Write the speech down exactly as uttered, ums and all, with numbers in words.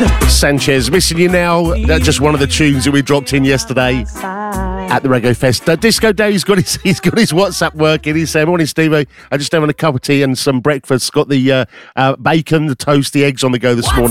Sanchez, Missing You Now. That's just one of the tunes that we dropped in yesterday at the Reggae Fest. Uh, Disco Dave's got his he's got his WhatsApp working. He said, "Morning, Steve. I just having a cup of tea and some breakfast. Got the uh, uh, bacon, the toast, the eggs on the go this morning."